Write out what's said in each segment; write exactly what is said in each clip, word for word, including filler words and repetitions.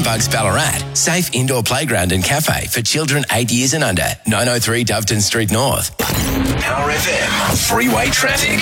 Bugs Ballarat. Safe indoor playground and cafe for children eight years and under. nine oh three Doveton Street North. Power F M. Freeway traffic.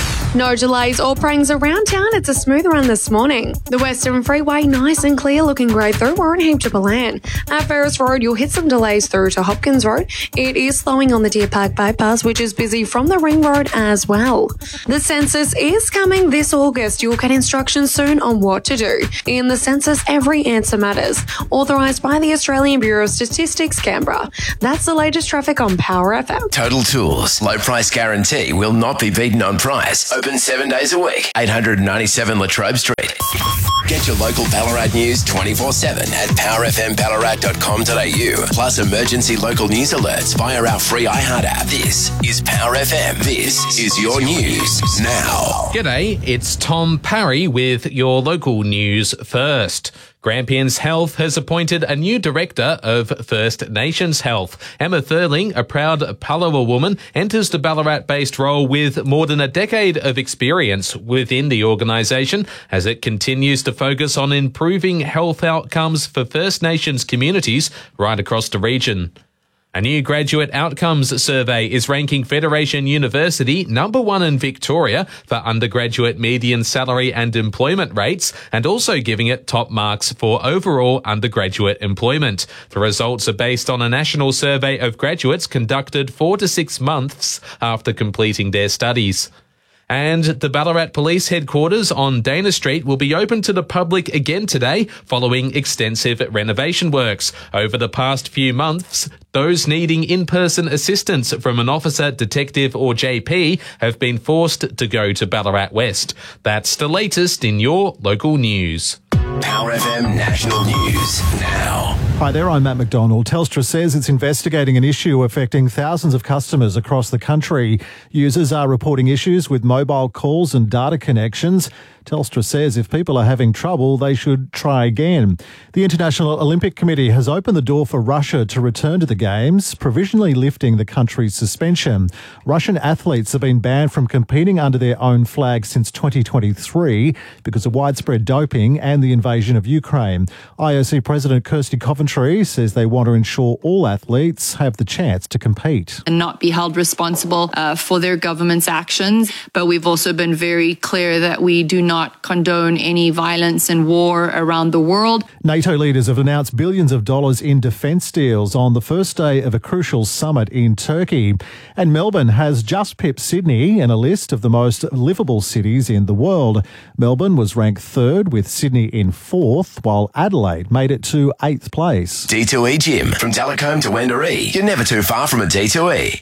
No delays or prangs around town. It's a smooth run this morning. The Western Freeway, nice and clear, looking great through Warrenheim to Ballan. At Ferris Road, you'll hit some delays through to Hopkins Road. It is slowing on the Deer Park bypass, which is busy from the Ring Road as well. The census is coming this August. You'll get instructions soon on what to do. In the census, every answer matters. Authorised by the Australian Bureau of Statistics, Canberra. That's the latest traffic on Power F M. Total Tools. Low price guarantee will not be beaten on price. Open seven days a week. eight ninety-seven Latrobe Street. Get your local Ballarat news twenty-four seven at power f m ballarat dot com dot a u. Plus emergency local news alerts via our free iHeart app. This is Power F M. This is your news now. G'day, it's Tom Parry with your local news first. Grampians Health has appointed a new director of First Nations Health. Emma Thurling, a proud Palawa woman, enters the Ballarat-based role with more than a decade of experience within the organisation as it continues to focus on improving health outcomes for First Nations communities right across the region. A new graduate outcomes survey is ranking Federation University number one in Victoria for undergraduate median salary and employment rates, and also giving it top marks for overall undergraduate employment. The results are based on a national survey of graduates conducted four to six months after completing their studies. And the Ballarat Police Headquarters on Dana Street will be open to the public again today following extensive renovation works. Over the past few months, those needing in-person assistance from an officer, detective or J P have been forced to go to Ballarat West. That's the latest in your local news. Power F M National News now. Hi there, I'm Matt McDonald. Telstra says it's investigating an issue affecting thousands of customers across the country. Users are reporting issues with mobile calls and data connections. Telstra says if people are having trouble, they should try again. The International Olympic Committee has opened the door for Russia to return to the Games, provisionally lifting the country's suspension. Russian athletes have been banned from competing under their own flag since twenty twenty-three because of widespread doping and the invasion of Ukraine. I O C President Kirsty Coventry says they want to ensure all athletes have the chance to compete. And not be held responsible uh, for their government's actions. But we've also been very clear that we do not condone any violence and war around the world. NATO leaders have announced billions of dollars in defence deals on the first day of a crucial summit in Turkey. And Melbourne has just pipped Sydney in a list of the most livable cities in the world. Melbourne was ranked third with Sydney in fourth, while Adelaide made it to eighth place. D two E Gym. From Telecombe to Wendouree. You're never too far from a D two E.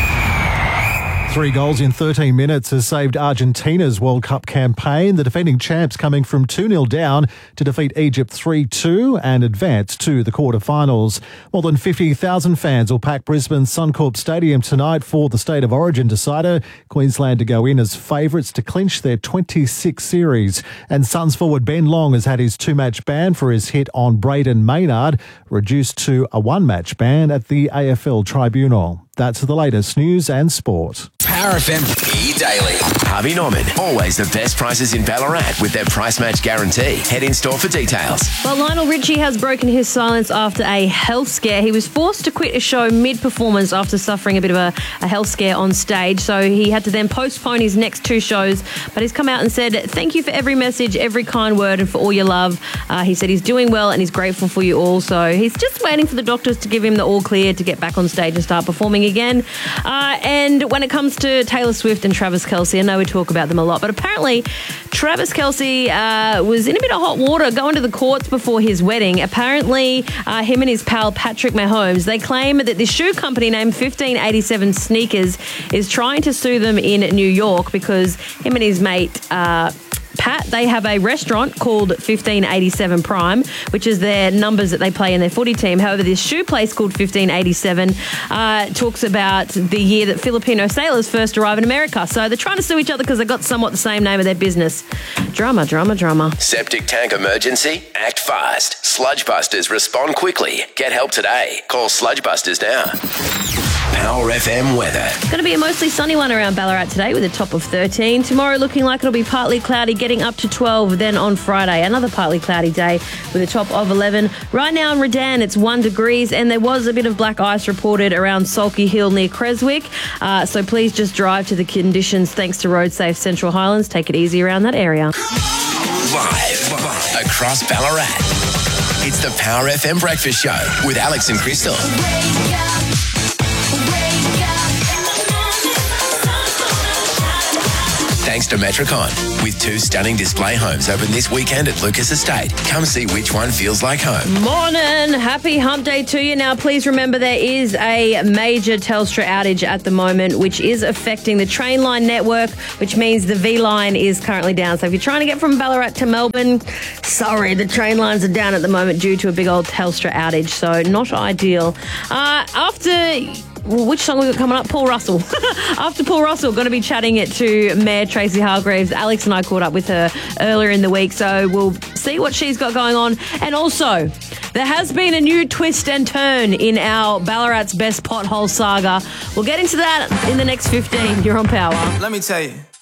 Three goals in thirteen minutes has saved Argentina's World Cup campaign. The defending champs coming from two nil down to defeat Egypt three two and advance to the quarterfinals. More than fifty thousand fans will pack Brisbane's Suncorp Stadium tonight for the State of Origin decider. Queensland to go in as favourites to clinch their twenty-sixth series. And Suns forward Ben Long has had his two-match ban for his hit on Braden Maynard, reduced to a one-match ban at the A F L Tribunal. That's the latest news and sport. Power F M E-Daily. Harvey Norman. Always the best prices in Ballarat with their price match guarantee. Head in store for details. Well, Lionel Richie has broken his silence after a health scare. He was forced to quit a show mid-performance after suffering a bit of a, a health scare on stage. So he had to then postpone his next two shows. But he's come out and said, thank you for every message, every kind word and for all your love. Uh, he said he's doing well and he's grateful for you all. So he's just waiting for the doctors to give him the all clear to get back on stage and start performing again. Uh, and when it comes to Taylor Swift and Travis Kelce, I know we talk about them a lot, but apparently Travis Kelce uh, was in a bit of hot water going to the courts before his wedding. Apparently, uh, him and his pal Patrick Mahomes, they claim that this shoe company named fifteen eighty-seven Sneakers is trying to sue them in New York because him and his mate uh, Pat, they have a restaurant called fifteen eighty-seven Prime, which is their numbers that they play in their footy team. However, this shoe place called fifteen eighty-seven uh, talks about the year that Filipino sailors first arrived in America. So they're trying to sue each other because they've got somewhat the same name of their business. Drama, drama, drama. Septic tank emergency? Act fast. Sludge Busters respond quickly. Get help today. Call Sludge Busters now. Power F M weather. Going to be a mostly sunny one around Ballarat today with a top of thirteen. Tomorrow looking like it'll be partly cloudy, getting up to twelve. Then on Friday, another partly cloudy day with a top of eleven. Right now in Redan, it's one degrees, and there was a bit of black ice reported around Sulky Hill near Creswick. Uh, so please just drive to the conditions thanks to RoadSafe Central Highlands. Take it easy around that area. Live, live across Ballarat. It's the Power F M Breakfast Show with Alex and Crystal. Thanks to Metricon. With two stunning display homes open this weekend at Lucas Estate. Come see which one feels like home. Morning. Happy hump day to you. Now, please remember there is a major Telstra outage at the moment, which is affecting the Trainline network, which means the V line is currently down. So if you're trying to get from Ballarat to Melbourne, sorry, the train lines are down at the moment due to a big old Telstra outage. So not ideal. Uh, after... Which song we got coming up? Paul Russell. After Paul Russell, going to be chatting it to Mayor Tracy Hargreaves. Alex and I caught up with her earlier in the week, so we'll see what she's got going on. And also, there has been a new twist and turn in our Ballarat's Best Pothole saga. We'll get into that in the next fifteen. You're on Power. Let me tell you.